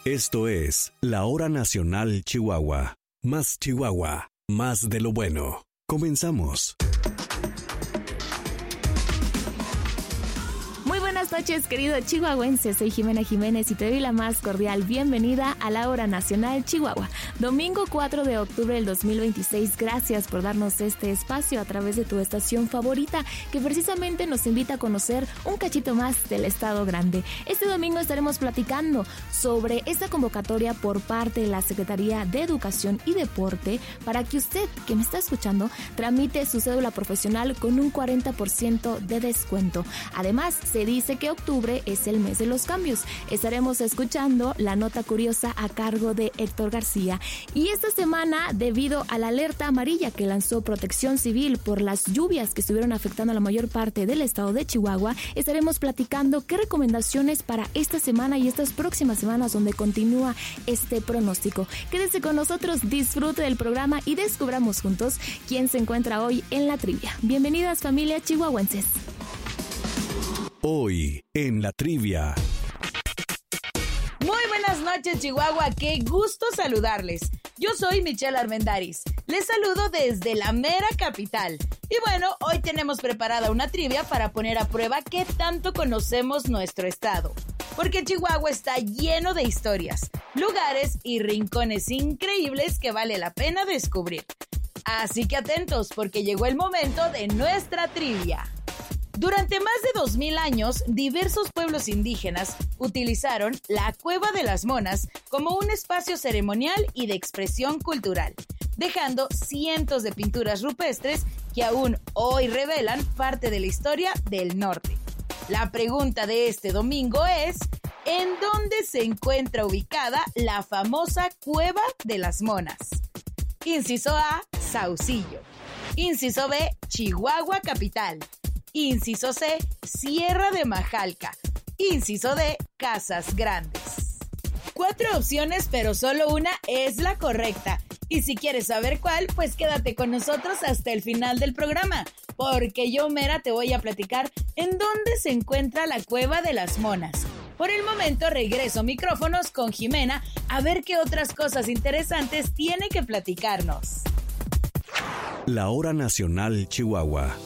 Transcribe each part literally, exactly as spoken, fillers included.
Esto es La Hora Nacional Chihuahua. Más Chihuahua, más de lo bueno. Comenzamos. Buenas noches, querido chihuahuense. Soy Jimena Jiménez y te doy la más cordial bienvenida a la Hora Nacional Chihuahua. Domingo cuatro de octubre del dos mil veintiséis. Gracias por darnos este espacio a través de tu estación favorita, que precisamente nos invita a conocer un cachito más del Estado Grande. Este domingo estaremos platicando sobre esta convocatoria por parte de la Secretaría de Educación y Deporte para que usted, que me está escuchando, tramite su cédula profesional con un cuarenta por ciento de descuento. Además, se dice que octubre es el mes de los cambios. Estaremos escuchando la nota curiosa a cargo de Héctor García. Y esta semana, debido a la alerta amarilla que lanzó Protección Civil por las lluvias que estuvieron afectando a la mayor parte del estado de Chihuahua, estaremos platicando qué recomendaciones para esta semana y estas próximas semanas donde continúa este pronóstico. Quédese con nosotros, disfrute del programa y descubramos juntos quién se encuentra hoy en la trivia. Bienvenidas, familia chihuahuenses. Hoy en la trivia. Muy buenas noches, Chihuahua, qué gusto saludarles. Yo soy Michelle Armendáriz. Les saludo desde la mera capital. Y bueno, hoy tenemos preparada una trivia para poner a prueba qué tanto conocemos nuestro estado. Porque Chihuahua está lleno de historias, lugares y rincones increíbles que vale la pena descubrir. Así que atentos, porque llegó el momento de nuestra trivia. Durante más de dos mil años, diversos pueblos indígenas utilizaron la Cueva de las Monas como un espacio ceremonial y de expresión cultural, dejando cientos de pinturas rupestres que aún hoy revelan parte de la historia del norte. La pregunta de este domingo es, ¿en dónde se encuentra ubicada la famosa Cueva de las Monas? Inciso A, Saucillo. Inciso B, Chihuahua capital. Inciso C, Sierra de Majalca. Inciso D, Casas Grandes. Cuatro opciones, pero solo una es la correcta. Y si quieres saber cuál, pues quédate con nosotros hasta el final del programa, porque yo, Mera, te voy a platicar en dónde se encuentra la Cueva de las Monas. Por el momento regreso micrófonos con Jimena a ver qué otras cosas interesantes tiene que platicarnos. La Hora Nacional Chihuahua.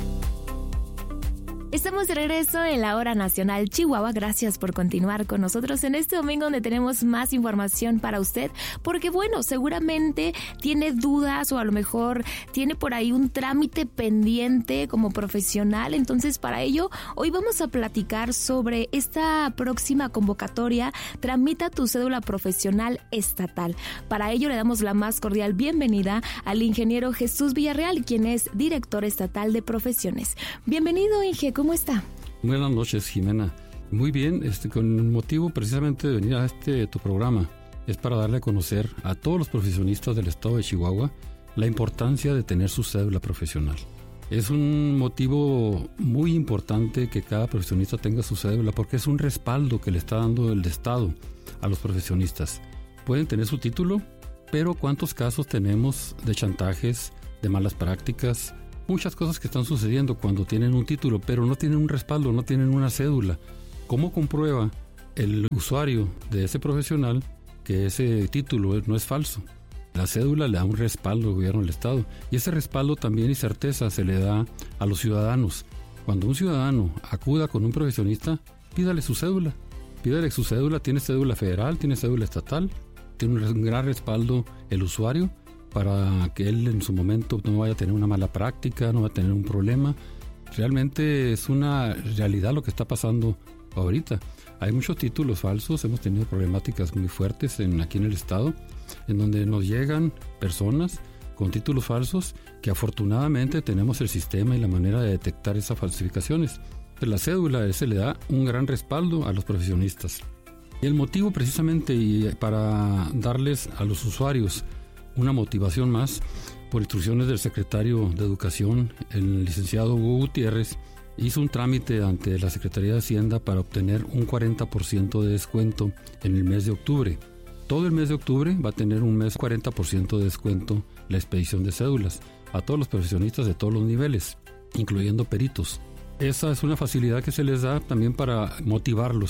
Estamos de regreso en la Hora Nacional Chihuahua. Gracias por continuar con nosotros en este domingo donde tenemos más información para usted, porque bueno, seguramente tiene dudas o a lo mejor tiene por ahí un trámite pendiente como profesional. Entonces, para ello, hoy vamos a platicar sobre esta próxima convocatoria Tramita tu cédula profesional estatal. Para ello, le damos la más cordial bienvenida al ingeniero Jesús Villarreal, quien es director estatal de profesiones. Bienvenido, Inge. ¿Cómo está? Buenas noches, Jimena. Muy bien, este, con el motivo precisamente de venir a este tu programa es para darle a conocer a todos los profesionistas del estado de Chihuahua la importancia de tener su cédula profesional. Es un motivo muy importante que cada profesionista tenga su cédula porque es un respaldo que le está dando el estado a los profesionistas. Pueden tener su título, pero ¿cuántos casos tenemos de chantajes, de malas prácticas? Muchas cosas que están sucediendo cuando tienen un título, pero no tienen un respaldo, no tienen una cédula. ¿Cómo comprueba el usuario de ese profesional que ese título no es falso? La cédula le da un respaldo al gobierno del estado y ese respaldo también y certeza se le da a los ciudadanos. Cuando un ciudadano acuda con un profesionista, pídale su cédula. Pídale su cédula, tiene cédula federal, tiene cédula estatal, tiene un gran respaldo el usuario, para que él en su momento no vaya a tener una mala práctica, no vaya a tener un problema. Realmente es una realidad lo que está pasando ahorita. Hay muchos títulos falsos, hemos tenido problemáticas muy fuertes en, aquí en el estado, en donde nos llegan personas con títulos falsos que afortunadamente tenemos el sistema y la manera de detectar esas falsificaciones. La cédula ese le da un gran respaldo a los profesionistas. Y el motivo precisamente y para darles a los usuarios una motivación más, por instrucciones del secretario de Educación, el licenciado Hugo Gutiérrez, hizo un trámite ante la Secretaría de Hacienda para obtener un cuarenta por ciento de descuento en el mes de octubre. Todo el mes de octubre va a tener un mes cuarenta por ciento de descuento la expedición de cédulas a todos los profesionistas de todos los niveles, incluyendo peritos. Esa es una facilidad que se les da también para motivarlos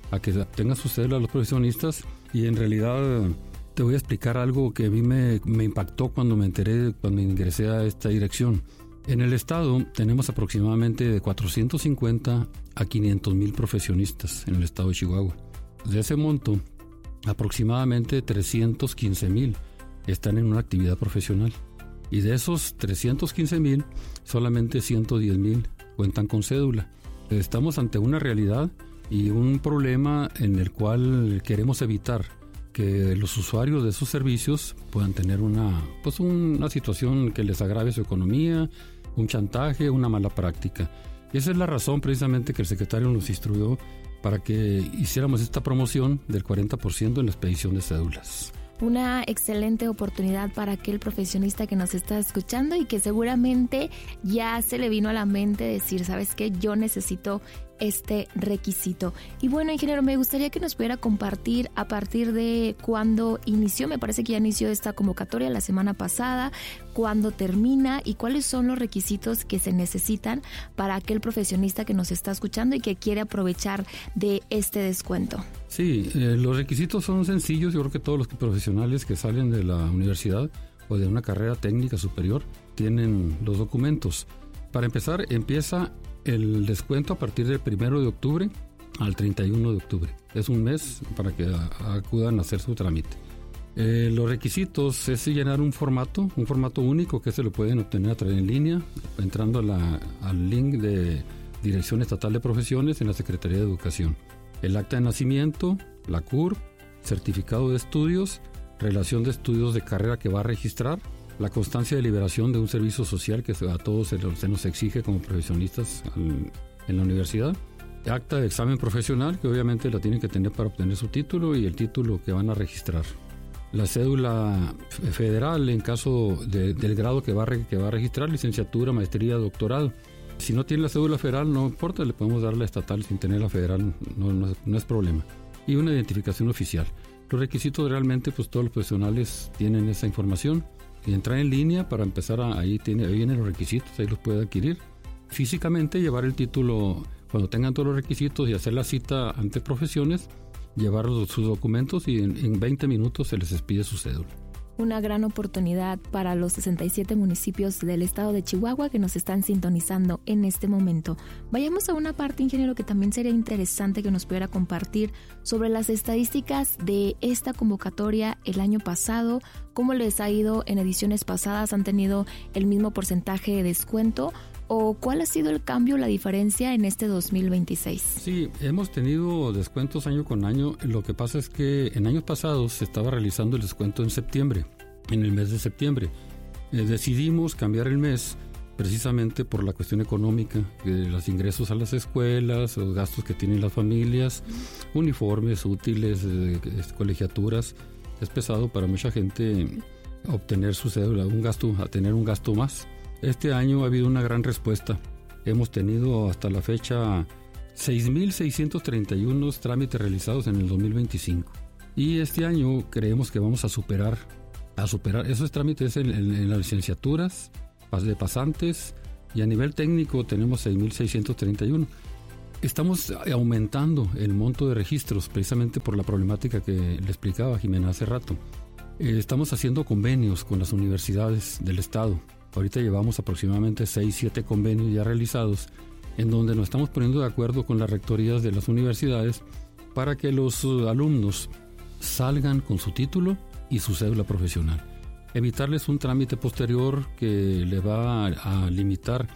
a que tengan su cédula los profesionistas. Y en realidad te voy a explicar algo que a mí me, me impactó cuando me enteré, cuando ingresé a esta dirección. En el estado tenemos aproximadamente de cuatrocientos cincuenta a quinientos mil profesionistas en el estado de Chihuahua. De ese monto, aproximadamente trescientos quince mil están en una actividad profesional. Y de esos trescientos quince mil, solamente ciento diez mil cuentan con cédula. Estamos ante una realidad y un problema en el cual queremos evitar que los usuarios de esos servicios puedan tener una, pues una situación que les agrave su economía, un chantaje, una mala práctica. Y esa es la razón precisamente que el secretario nos instruyó para que hiciéramos esta promoción del cuarenta por ciento en la expedición de cédulas. Una excelente oportunidad para aquel profesionista que nos está escuchando y que seguramente ya se le vino a la mente decir, ¿sabes qué? Yo necesito este requisito. Y bueno, ingeniero, me gustaría que nos pudiera compartir a partir de cuándo inició, me parece que ya inició esta convocatoria la semana pasada, cuándo termina y cuáles son los requisitos que se necesitan para aquel profesionista que nos está escuchando y que quiere aprovechar de este descuento. Sí, eh, los requisitos son sencillos. Yo creo que todos los profesionales que salen de la universidad o de una carrera técnica superior tienen los documentos. Para empezar, empieza el descuento a partir del primero de octubre al treinta y uno de octubre. Es un mes para que a, acudan a hacer su trámite. Eh, los requisitos es llenar un formato, un formato único que se lo pueden obtener a través en línea, entrando a la, al link de Dirección Estatal de Profesiones en la Secretaría de Educación. El acta de nacimiento, la C U R P, certificado de estudios, relación de estudios de carrera que va a registrar, la constancia de liberación de un servicio social que a todos se, se nos exige como profesionistas en, en la universidad, acta de examen profesional que obviamente la tienen que tener para obtener su título y el título que van a registrar, la cédula federal en caso de, del grado que va, a, que va a registrar, licenciatura, maestría, doctorado. Si no tiene la cédula federal no importa, le podemos dar la estatal sin tener la federal, no, no, no es problema. Y una identificación oficial. Los requisitos realmente pues todos los profesionales tienen esa información. Y entrar en línea para empezar, a, ahí, tiene, ahí vienen los requisitos, ahí los puede adquirir. Físicamente llevar el título, cuando tengan todos los requisitos y hacer la cita ante profesiones, llevar los, sus documentos y en, en veinte minutos se les expide su cédula. Una gran oportunidad para los sesenta y siete municipios del estado de Chihuahua que nos están sintonizando en este momento. Vayamos a una parte, ingeniero, que también sería interesante que nos pudiera compartir sobre las estadísticas de esta convocatoria el año pasado, cómo les ha ido en ediciones pasadas, han tenido el mismo porcentaje de descuento o cuál ha sido el cambio, la diferencia en este dos mil veintiséis. Sí, hemos tenido descuentos año con año. Lo que pasa es que en años pasados se estaba realizando el descuento en septiembre, en el mes de septiembre. Eh, decidimos cambiar el mes precisamente por la cuestión económica, de los ingresos a las escuelas, los gastos que tienen las familias, uniformes, útiles, eh, colegiaturas. Es pesado para mucha gente obtener su cédula, un gasto, a tener un gasto más. Este año ha habido una gran respuesta. Hemos tenido hasta la fecha seis mil seiscientos treinta y uno trámites realizados en el dos mil veinticinco. Y este año creemos que vamos a superar, a superar esos trámites en, en, en las licenciaturas de pasantes y a nivel técnico tenemos seis mil seiscientos treinta y uno. Estamos aumentando el monto de registros precisamente por la problemática que le explicaba Jimena hace rato. Eh, estamos haciendo convenios con las universidades del estado. Ahorita llevamos aproximadamente seis, siete convenios ya realizados en donde nos estamos poniendo de acuerdo con las rectorías de las universidades para que los alumnos salgan con su título y su cédula profesional. Evitarles un trámite posterior que le va a, a limitar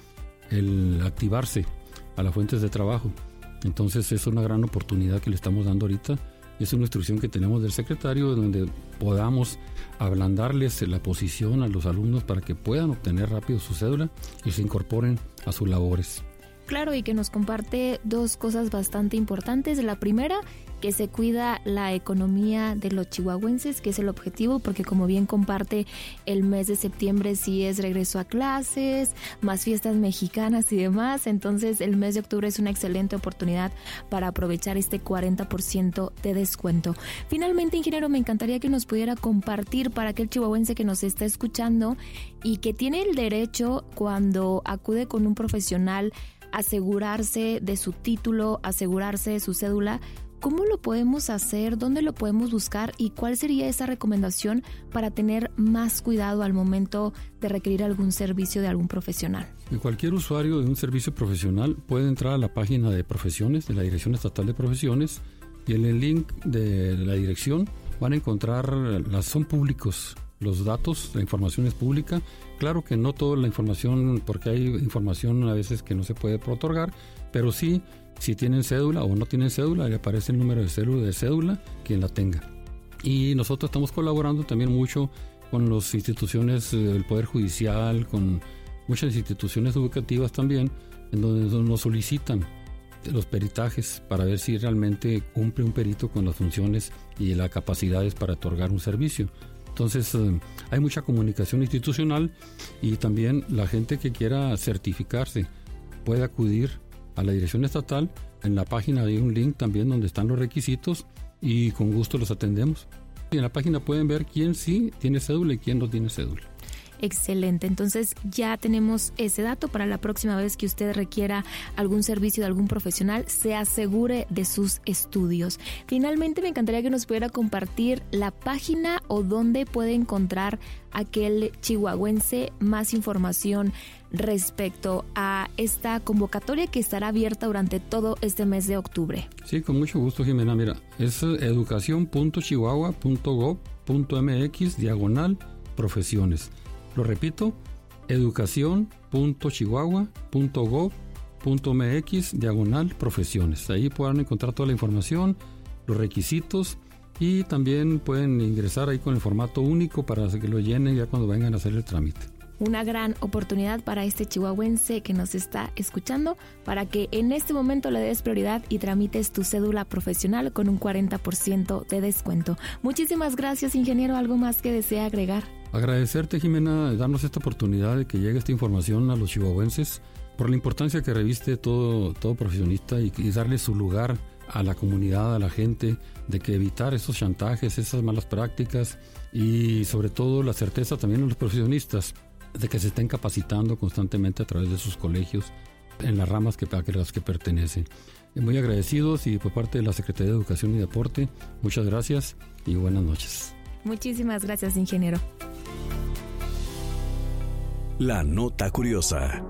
el activarse a las fuentes de trabajo. Entonces es una gran oportunidad que le estamos dando ahorita. Es una instrucción que tenemos del secretario donde podamos ablandarles la posición a los alumnos para que puedan obtener rápido su cédula y se incorporen a sus labores. Claro, y que nos comparte dos cosas bastante importantes. La primera, que se cuida la economía de los chihuahuenses, que es el objetivo, porque como bien comparte, el mes de septiembre sí es regreso a clases, más fiestas mexicanas y demás, entonces el mes de octubre es una excelente oportunidad para aprovechar este cuarenta por ciento de descuento. Finalmente, ingeniero, me encantaría que nos pudiera compartir para aquel chihuahuense que nos está escuchando y que tiene el derecho, cuando acude con un profesional, asegurarse de su título, asegurarse de su cédula, ¿cómo lo podemos hacer? ¿Dónde lo podemos buscar? ¿Y cuál sería esa recomendación para tener más cuidado al momento de requerir algún servicio de algún profesional? Cualquier usuario de un servicio profesional puede entrar a la página de profesiones de la Dirección Estatal de Profesiones y en el link de la dirección van a encontrar, las, son públicos los datos, la información es pública. Claro que no toda la información, porque hay información a veces que no se puede otorgar, pero sí, si tienen cédula o no tienen cédula, le aparece el número de cédula, de cédula quien la tenga. Y nosotros estamos colaborando también mucho con las instituciones del Poder Judicial, con muchas instituciones educativas también, en donde nos solicitan los peritajes para ver si realmente cumple un perito con las funciones y las capacidades para otorgar un servicio. Entonces eh, hay mucha comunicación institucional y también la gente que quiera certificarse puede acudir a la Dirección Estatal. En la página hay un link también donde están los requisitos y con gusto los atendemos. Y en la página pueden ver quién sí tiene cédula y quién no tiene cédula. Excelente, entonces ya tenemos ese dato para la próxima vez que usted requiera algún servicio de algún profesional, se asegure de sus estudios. Finalmente me encantaría que nos pudiera compartir la página o dónde puede encontrar aquel chihuahuense más información respecto a esta convocatoria que estará abierta durante todo este mes de octubre. Sí, con mucho gusto, Jimena. Mira, es educación punto chihuahua punto gob punto m x diagonal profesiones. Lo repito, educación punto chihuahua punto gob punto m x diagonal profesiones. Ahí podrán encontrar toda la información, los requisitos y también pueden ingresar ahí con el formato único para que lo llenen ya cuando vengan a hacer el trámite. Una gran oportunidad para este chihuahuense que nos está escuchando para que en este momento le des prioridad y tramites tu cédula profesional con un cuarenta por ciento de descuento. Muchísimas gracias, ingeniero. ¿Algo más que desea agregar? Agradecerte, Jimena, darnos esta oportunidad de que llegue esta información a los chihuahuenses por la importancia que reviste todo, todo profesionista y, y darle su lugar a la comunidad, a la gente, de que evitar esos chantajes, esas malas prácticas y sobre todo la certeza también a los profesionistas de que se estén capacitando constantemente a través de sus colegios en las ramas que, a las que pertenecen. Muy agradecidos y por parte de la Secretaría de Educación y Deporte, muchas gracias y buenas noches. Muchísimas gracias, ingeniero. La nota curiosa.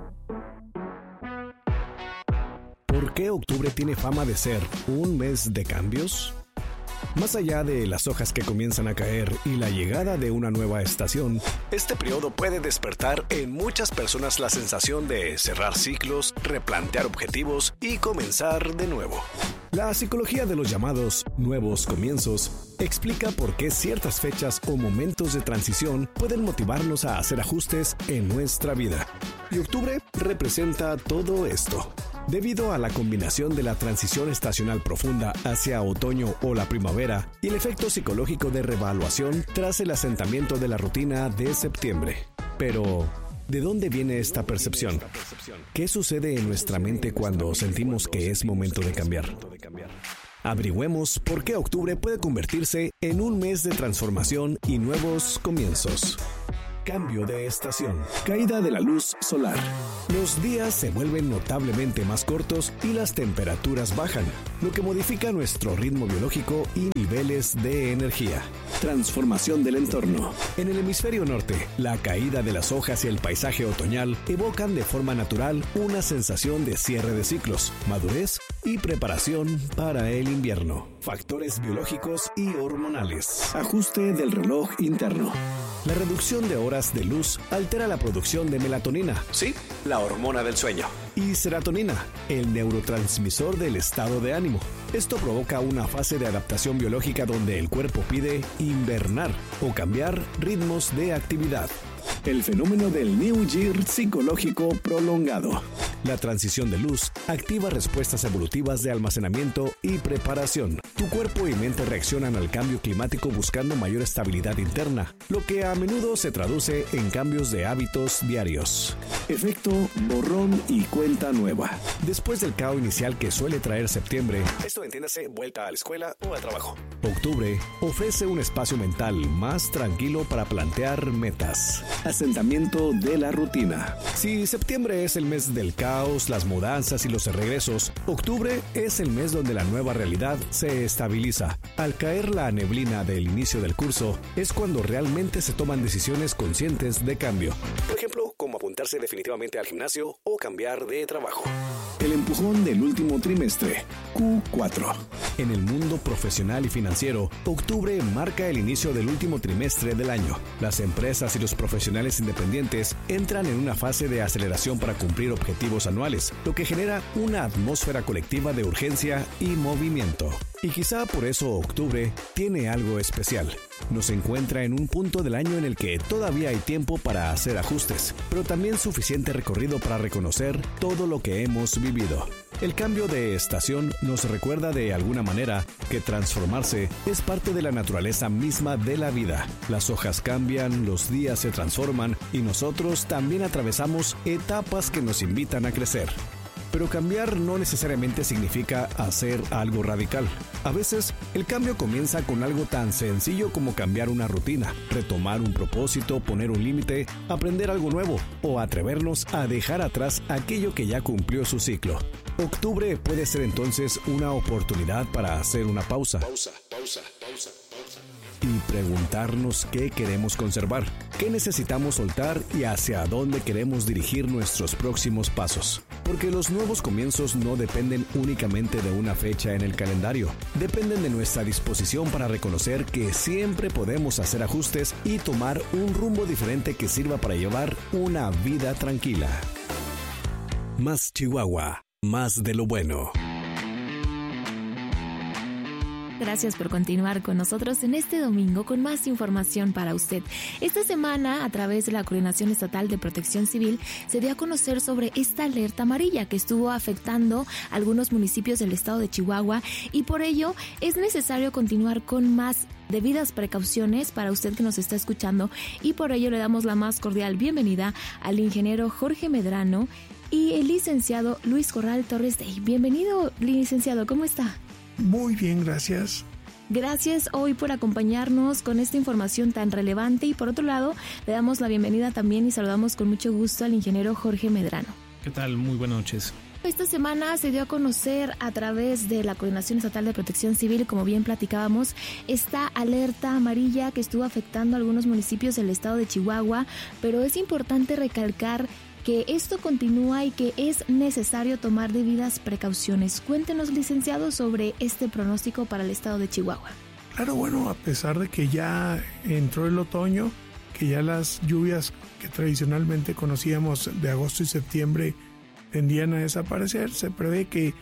¿Por qué octubre tiene fama de ser un mes de cambios? Más allá de las hojas que comienzan a caer y la llegada de una nueva estación, este periodo puede despertar en muchas personas la sensación de cerrar ciclos, replantear objetivos y comenzar de nuevo. La psicología de los llamados nuevos comienzos explica por qué ciertas fechas o momentos de transición pueden motivarnos a hacer ajustes en nuestra vida. Y octubre representa todo esto. Debido a la combinación de la transición estacional profunda hacia otoño o la primavera y el efecto psicológico de revaluación tras el asentamiento de la rutina de septiembre. Pero, ¿de dónde viene esta percepción? ¿Qué sucede en nuestra mente cuando sentimos que es momento de cambiar? Averigüemos por qué octubre puede convertirse en un mes de transformación y nuevos comienzos. Cambio de estación. Caída de la luz solar. Los días se vuelven notablemente más cortos y las temperaturas bajan, lo que modifica nuestro ritmo biológico y niveles de energía. Transformación del entorno. En el hemisferio norte, la caída de las hojas y el paisaje otoñal evocan de forma natural una sensación de cierre de ciclos, madurez y preparación para el invierno. Factores biológicos y hormonales. Ajuste del reloj interno. La reducción de horas de luz altera la producción de melatonina, sí, la hormona del sueño, y serotonina, el neurotransmisor del estado de ánimo. Esto provoca una fase de adaptación biológica donde el cuerpo pide invernar o cambiar ritmos de actividad. El fenómeno del New Year psicológico prolongado. La transición de luz activa respuestas evolutivas de almacenamiento y preparación. Tu cuerpo y mente reaccionan al cambio climático buscando mayor estabilidad interna, lo que a menudo se traduce en cambios de hábitos diarios. Efecto borrón y cuenta nueva. Después del caos inicial que suele traer septiembre, esto entiéndase vuelta a la escuela o al trabajo, octubre ofrece un espacio mental más tranquilo para plantear metas. Asentamiento de la rutina. Si septiembre es el mes del caos caos, las mudanzas y los regresos, octubre es el mes donde la nueva realidad se estabiliza. Al caer la neblina del inicio del curso, es cuando realmente se toman decisiones conscientes de cambio. Por ejemplo, como apuntarse definitivamente al gimnasio o cambiar de trabajo. El empujón del último trimestre, Q cuatro. En el mundo profesional y financiero, octubre marca el inicio del último trimestre del año. Las empresas y los profesionales independientes entran en una fase de aceleración para cumplir objetivos anuales, lo que genera una atmósfera colectiva de urgencia y movimiento. Y quizá por eso octubre tiene algo especial. Nos encuentra en un punto del año en el que todavía hay tiempo para hacer ajustes, pero también suficiente recorrido para reconocer todo lo que hemos vivido. El cambio de estación nos recuerda de alguna manera que transformarse es parte de la naturaleza misma de la vida. Las hojas cambian, los días se transforman y nosotros también atravesamos etapas que nos invitan a crecer. Pero cambiar no necesariamente significa hacer algo radical. A veces, el cambio comienza con algo tan sencillo como cambiar una rutina, retomar un propósito, poner un límite, aprender algo nuevo o atrevernos a dejar atrás aquello que ya cumplió su ciclo. Octubre puede ser entonces una oportunidad para hacer una pausa. Pausa, pausa, pausa, pausa. Y preguntarnos qué queremos conservar, qué necesitamos soltar y hacia dónde queremos dirigir nuestros próximos pasos. Porque los nuevos comienzos no dependen únicamente de una fecha en el calendario, dependen de nuestra disposición para reconocer que siempre podemos hacer ajustes y tomar un rumbo diferente que sirva para llevar una vida tranquila. Más Chihuahua, más de lo bueno. Gracias por continuar con nosotros en este domingo con más información para usted. Esta semana, a través de la Coordinación Estatal de Protección Civil, se dio a conocer sobre esta alerta amarilla que estuvo afectando a algunos municipios del estado de Chihuahua y por ello es necesario continuar con más debidas precauciones para usted que nos está escuchando y por ello le damos la más cordial bienvenida al ingeniero Jorge Medrano y el licenciado Luis Corral Torres Day. Bienvenido, licenciado, ¿cómo está? Muy bien, gracias. Gracias hoy por acompañarnos con esta información tan relevante y por otro lado le damos la bienvenida también y saludamos con mucho gusto al ingeniero Jorge Medrano. ¿Qué tal? Muy buenas noches. Esta semana se dio a conocer a través de la Coordinación Estatal de Protección Civil, como bien platicábamos, esta alerta amarilla que estuvo afectando a algunos municipios del estado de Chihuahua, pero es importante recalcar que esto continúa y que es necesario tomar debidas precauciones. Cuéntenos, licenciado, sobre este pronóstico para el estado de Chihuahua. Claro, bueno, a pesar de que ya entró el otoño, que ya las lluvias que tradicionalmente conocíamos de agosto y septiembre tendían a desaparecer, se prevé que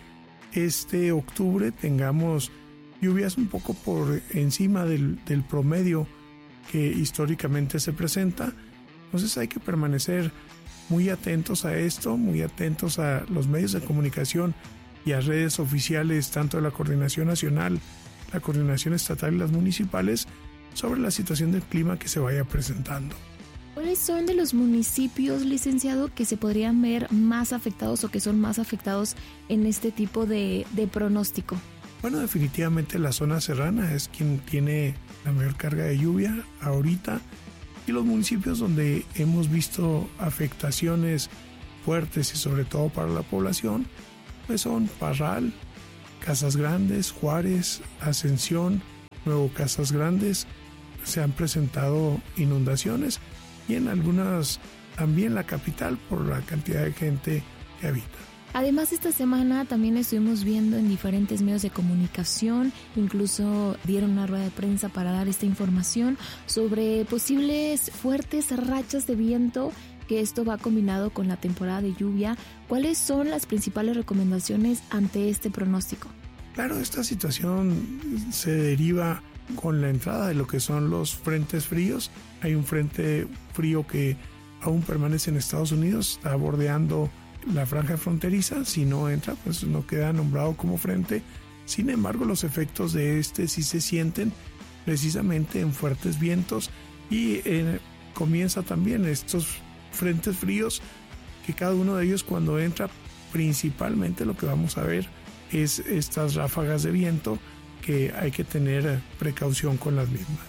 este octubre tengamos lluvias un poco por encima del, del promedio que históricamente se presenta. Entonces hay que permanecer muy atentos a esto, muy atentos a los medios de comunicación y a redes oficiales, tanto de la Coordinación Nacional, la Coordinación Estatal y las municipales, sobre la situación del clima que se vaya presentando. ¿Cuáles son de los municipios, licenciado, que se podrían ver más afectados o que son más afectados en este tipo de, de pronóstico? Bueno, definitivamente la zona serrana es quien tiene la mayor carga de lluvia ahorita. Y los municipios donde hemos visto afectaciones fuertes y sobre todo para la población, pues son Parral, Casas Grandes, Juárez, Ascensión, Nuevo Casas Grandes. Se han presentado inundaciones y en algunas también la capital por la cantidad de gente que habita. Además, esta semana también estuvimos viendo en diferentes medios de comunicación, incluso dieron una rueda de prensa para dar esta información sobre posibles fuertes rachas de viento, que esto va combinado con la temporada de lluvia. ¿Cuáles son las principales recomendaciones ante este pronóstico? Claro, esta situación se deriva con la entrada de lo que son los frentes fríos. Hay un frente frío que aún permanece en Estados Unidos, está bordeando la franja fronteriza. Si no entra, pues no queda nombrado como frente. Sin embargo, los efectos de este sí se sienten precisamente en fuertes vientos y eh, comienza también estos frentes fríos que cada uno de ellos cuando entra, principalmente lo que vamos a ver es estas ráfagas de viento que hay que tener precaución con las mismas.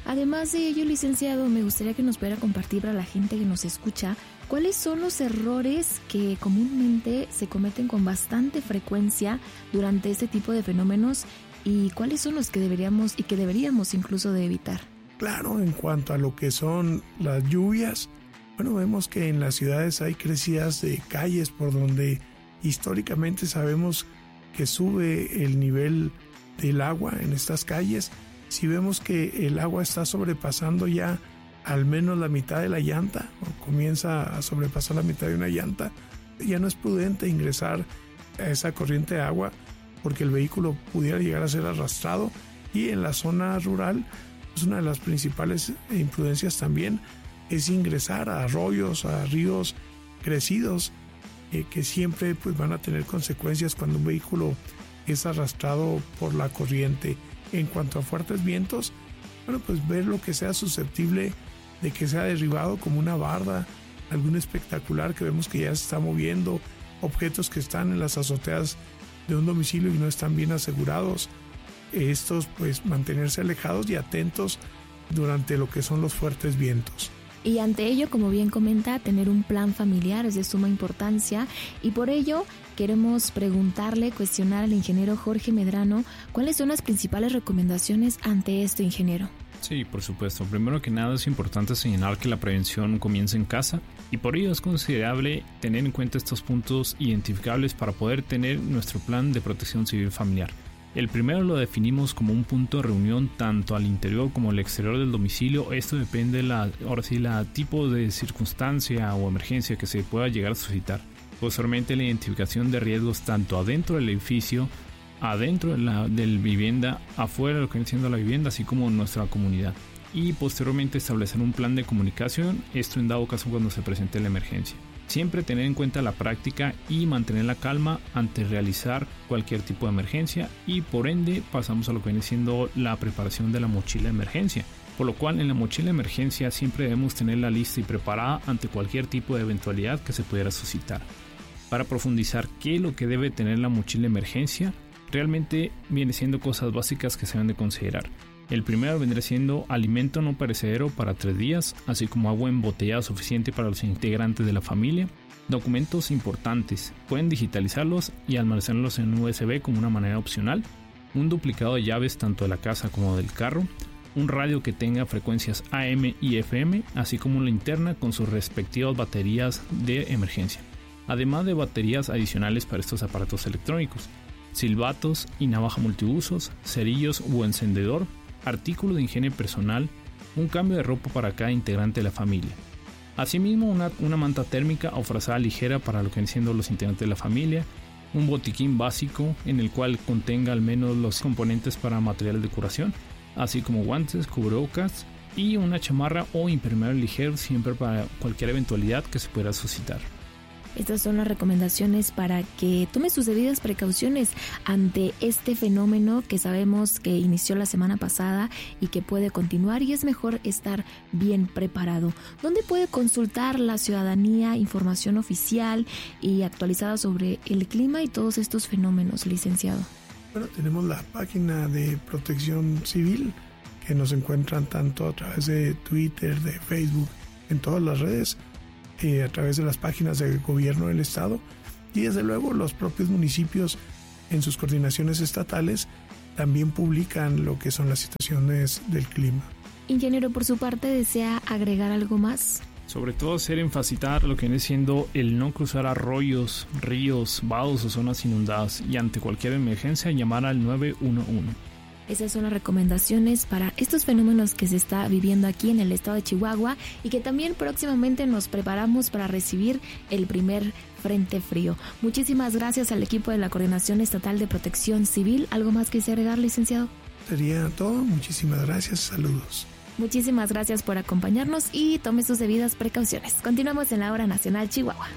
Además de ello, licenciado, me gustaría que nos pudiera compartir para la gente que nos escucha cuáles son los errores que comúnmente se cometen con bastante frecuencia durante este tipo de fenómenos y cuáles son los que deberíamos y que deberíamos incluso de evitar. Claro, en cuanto a lo que son las lluvias, bueno, vemos que en las ciudades hay crecidas de calles por donde históricamente sabemos que sube el nivel del agua en estas calles. Si vemos que el agua está sobrepasando ya al menos la mitad de la llanta, o comienza a sobrepasar la mitad de una llanta, ya no es prudente ingresar a esa corriente de agua porque el vehículo pudiera llegar a ser arrastrado. Y en la zona rural, pues una de las principales imprudencias también es ingresar a arroyos, a ríos crecidos, eh, que siempre pues, van a tener consecuencias cuando un vehículo es arrastrado por la corriente. En cuanto a fuertes vientos, bueno, pues ver lo que sea susceptible de que sea derribado, como una barda, algún espectacular que vemos que ya se está moviendo, objetos que están en las azoteas de un domicilio y no están bien asegurados. Estos, pues, mantenerse alejados y atentos durante lo que son los fuertes vientos. Y ante ello, como bien comenta, tener un plan familiar es de suma importancia y por ello queremos preguntarle, cuestionar al ingeniero Jorge Medrano cuáles son las principales recomendaciones ante esto, ingeniero. Sí, por supuesto. Primero que nada es importante señalar que la prevención comienza en casa y por ello es considerable tener en cuenta estos puntos identificables para poder tener nuestro plan de protección civil familiar. El primero lo definimos como un punto de reunión tanto al interior como al exterior del domicilio. Esto depende de la, ahora sí, la tipo de circunstancia o emergencia que se pueda llegar a suscitar. Posteriormente, la identificación de riesgos tanto adentro del edificio, adentro de la del vivienda, afuera de lo que viene siendo la vivienda, así como en nuestra comunidad. Y posteriormente establecer un plan de comunicación, esto en dado caso cuando se presente la emergencia. Siempre tener en cuenta la práctica y mantener la calma ante realizar cualquier tipo de emergencia y por ende pasamos a lo que viene siendo la preparación de la mochila de emergencia. Por lo cual en la mochila de emergencia siempre debemos tenerla lista y preparada ante cualquier tipo de eventualidad que se pudiera suscitar. Para profundizar qué es lo que debe tener la mochila de emergencia, realmente viene siendo cosas básicas que se deben de considerar. El primero vendría siendo alimento no perecedero para tres días, así como agua embotellada suficiente para los integrantes de la familia. Documentos importantes, pueden digitalizarlos y almacenarlos en U S B como una manera opcional. Un duplicado de llaves tanto de la casa como del carro. Un radio que tenga frecuencias A M y F M, así como una linterna con sus respectivas baterías de emergencia. Además de baterías adicionales para estos aparatos electrónicos. Silbatos y navaja multiusos, cerillos u encendedor. Artículo de higiene personal, un cambio de ropa para cada integrante de la familia. Asimismo, una, una manta térmica o frazada ligera para lo que vienen siendo los integrantes de la familia, un botiquín básico en el cual contenga al menos los componentes para materiales de curación, así como guantes, cubrebocas y una chamarra o impermeable ligero siempre para cualquier eventualidad que se pueda suscitar. Estas son las recomendaciones para que tome sus debidas precauciones ante este fenómeno que sabemos que inició la semana pasada y que puede continuar y es mejor estar bien preparado. ¿Dónde puede consultar la ciudadanía información oficial y actualizada sobre el clima y todos estos fenómenos, licenciado? Bueno, tenemos la página de Protección Civil que nos encuentran tanto a través de Twitter, de Facebook, en todas las redes. Eh, a través de las páginas del gobierno del estado y desde luego los propios municipios en sus coordinaciones estatales también publican lo que son las situaciones del clima. Ingeniero, por su parte, ¿desea agregar algo más? Sobre todo hacer enfatizar lo que viene siendo el no cruzar arroyos, ríos, vados o zonas inundadas y ante cualquier emergencia llamar al nueve uno uno. Esas son las recomendaciones para estos fenómenos que se está viviendo aquí en el estado de Chihuahua y que también próximamente nos preparamos para recibir el primer frente frío. Muchísimas gracias al equipo de la Coordinación Estatal de Protección Civil. ¿Algo más que desea agregar, licenciado? Sería todo. Muchísimas gracias. Saludos. Muchísimas gracias por acompañarnos y tome sus debidas precauciones. Continuamos en la Hora Nacional Chihuahua.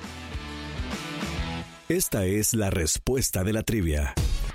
Esta es la respuesta de la trivia.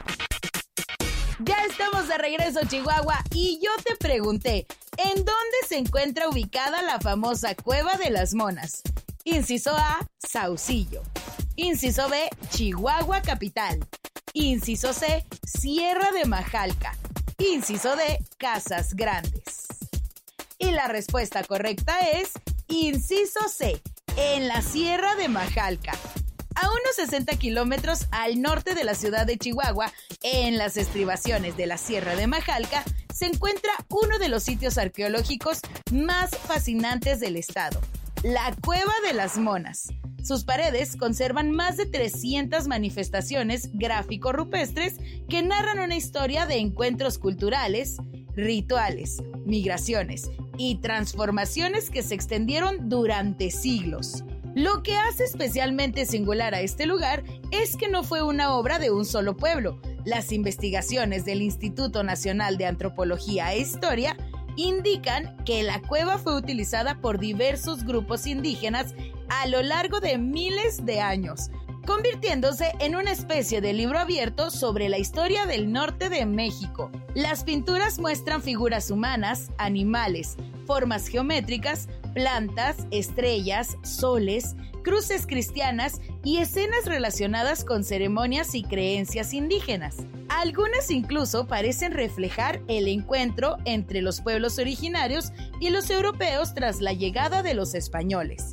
Ya estamos de regreso, Chihuahua, y yo te pregunté, ¿en dónde se encuentra ubicada la famosa Cueva de las Monas? Inciso A, Saucillo. Inciso B, Chihuahua Capital. Inciso C, Sierra de Majalca. Inciso D, Casas Grandes. Y la respuesta correcta es inciso C, en la Sierra de Majalca. A unos sesenta kilómetros al norte de la ciudad de Chihuahua, en las estribaciones de la Sierra de Majalca, se encuentra uno de los sitios arqueológicos más fascinantes del estado, la Cueva de las Monas. Sus paredes conservan más de trescientas manifestaciones gráfico-rupestres que narran una historia de encuentros culturales, rituales, migraciones y transformaciones que se extendieron durante siglos. Lo que hace especialmente singular a este lugar es que no fue una obra de un solo pueblo. Las investigaciones del Instituto Nacional de Antropología e Historia indican que la cueva fue utilizada por diversos grupos indígenas a lo largo de miles de años, convirtiéndose en una especie de libro abierto sobre la historia del norte de México. Las pinturas muestran figuras humanas, animales, formas geométricas, plantas, estrellas, soles, cruces cristianas y escenas relacionadas con ceremonias y creencias indígenas. Algunas incluso parecen reflejar el encuentro entre los pueblos originarios y los europeos tras la llegada de los españoles.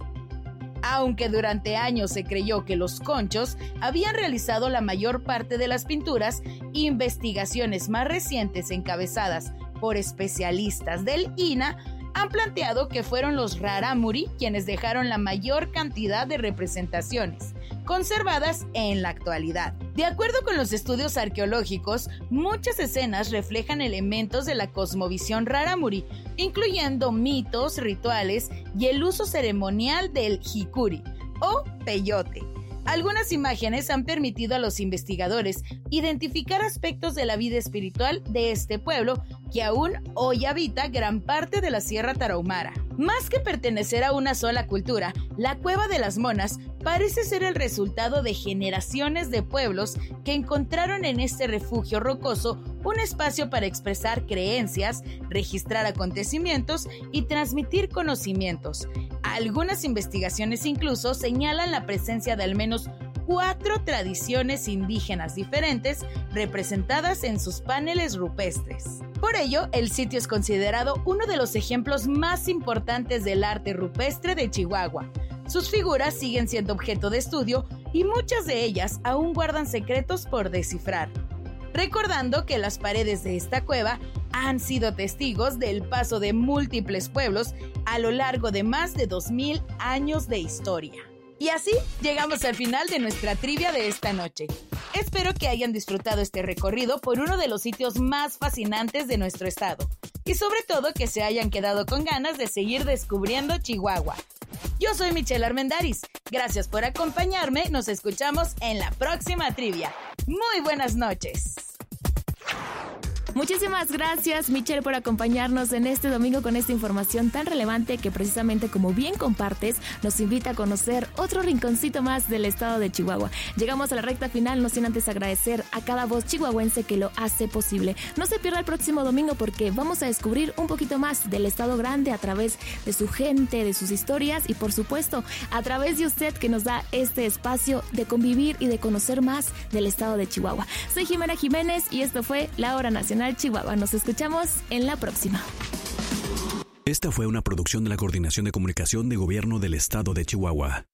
Aunque durante años se creyó que los conchos habían realizado la mayor parte de las pinturas, investigaciones más recientes encabezadas por especialistas del I N A han planteado que fueron los rarámuri quienes dejaron la mayor cantidad de representaciones conservadas en la actualidad. De acuerdo con los estudios arqueológicos, muchas escenas reflejan elementos de la cosmovisión rarámuri, incluyendo mitos, rituales y el uso ceremonial del jicuri o peyote. Algunas imágenes han permitido a los investigadores identificar aspectos de la vida espiritual de este pueblo que aún hoy habita gran parte de la Sierra Tarahumara. Más que pertenecer a una sola cultura, la Cueva de las Monas parece ser el resultado de generaciones de pueblos que encontraron en este refugio rocoso un espacio para expresar creencias, registrar acontecimientos y transmitir conocimientos. Algunas investigaciones incluso señalan la presencia de al menos cuatro tradiciones indígenas diferentes representadas en sus paneles rupestres. Por ello, el sitio es considerado uno de los ejemplos más importantes del arte rupestre de Chihuahua. Sus figuras siguen siendo objeto de estudio y muchas de ellas aún guardan secretos por descifrar. Recordando que las paredes de esta cueva han sido testigos del paso de múltiples pueblos a lo largo de más de dos mil años de historia. Y así llegamos al final de nuestra trivia de esta noche. Espero que hayan disfrutado este recorrido por uno de los sitios más fascinantes de nuestro estado. Y sobre todo que se hayan quedado con ganas de seguir descubriendo Chihuahua. Yo soy Michelle Armendáriz. Gracias por acompañarme. Nos escuchamos en la próxima trivia. Muy buenas noches. Muchísimas gracias, Michelle, por acompañarnos en este domingo con esta información tan relevante que precisamente, como bien compartes, nos invita a conocer otro rinconcito más del estado de Chihuahua. Llegamos a la recta final, no sin antes agradecer a cada voz chihuahuense que lo hace posible. No se pierda el próximo domingo porque vamos a descubrir un poquito más del estado grande a través de su gente, de sus historias y, por supuesto, a través de usted que nos da este espacio de convivir y de conocer más del estado de Chihuahua. Soy Jimena Jiménez y esto fue La Hora Nacional Chihuahua. Nos escuchamos en la próxima. Esta fue una producción de la Coordinación de Comunicación de Gobierno del Estado de Chihuahua.